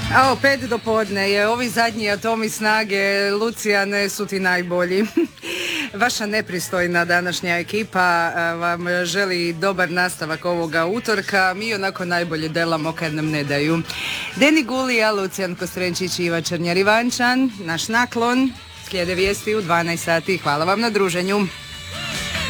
A o 5 do podne je, ovi zadnji atomi snage, Lucijane, su ti najbolji. Vaša nepristojna današnja ekipa vam želi dobar nastavak ovoga utorka. Mi onako najbolje delamo kad nam ne daju. Deni Gulija, Lucijan Kostrenčić i Iva Črnjar Ivančan, naš naklon. Slijede vijesti u 12 sati. Hvala vam na druženju.